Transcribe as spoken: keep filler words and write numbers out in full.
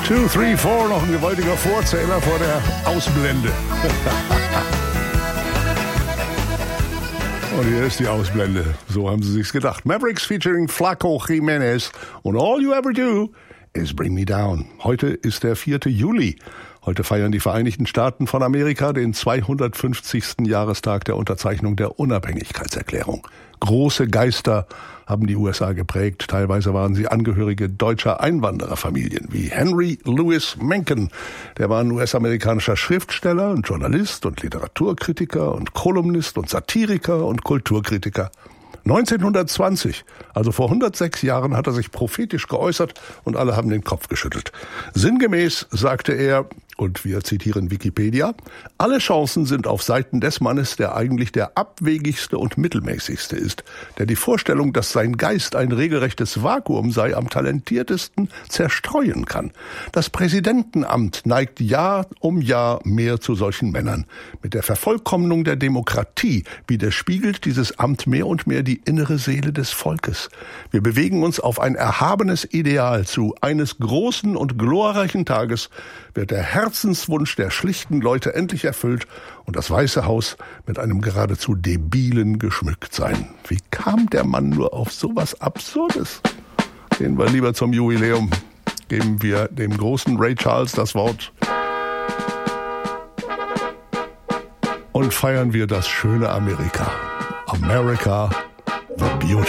Two, three, four, noch ein gewaltiger Vorzähler vor der Ausblende. Und hier ist die Ausblende. So haben sie sich's gedacht. Mavericks featuring Flaco Jimenez. Und all you ever do is bring me down. Heute ist der vierte Juli. Heute feiern die Vereinigten Staaten von Amerika den zweihundertfünfzigsten Jahrestag der Unterzeichnung der Unabhängigkeitserklärung. Große Geister haben die U S A geprägt. Teilweise waren sie Angehörige deutscher Einwandererfamilien, wie Henry Louis Mencken. Der war ein U S-amerikanischer Schriftsteller und Journalist und Literaturkritiker und Kolumnist und Satiriker und Kulturkritiker. neunzehnhundertzwanzig, also vor hundertsechs Jahren, hat er sich prophetisch geäußert und alle haben den Kopf geschüttelt. Sinngemäß sagte er, und wir zitieren Wikipedia, alle Chancen sind auf Seiten des Mannes, der eigentlich der abwegigste und mittelmäßigste ist, der die Vorstellung, dass sein Geist ein regelrechtes Vakuum sei, am talentiertesten zerstreuen kann. Das Präsidentenamt neigt Jahr um Jahr mehr zu solchen Männern. Mit der Vervollkommnung der Demokratie widerspiegelt dieses Amt mehr und mehr die innere Seele des Volkes. Wir bewegen uns auf ein erhabenes Ideal zu. Eines großen und glorreichen Tages wird der Herzenswunsch der schlichten Leute endlich erfüllt und das Weiße Haus mit einem geradezu debilen geschmückt sein. Wie kam der Mann nur auf sowas Absurdes? Gehen wir lieber zum Jubiläum. Geben wir dem großen Ray Charles das Wort. Und feiern wir das schöne Amerika. America, the beauty.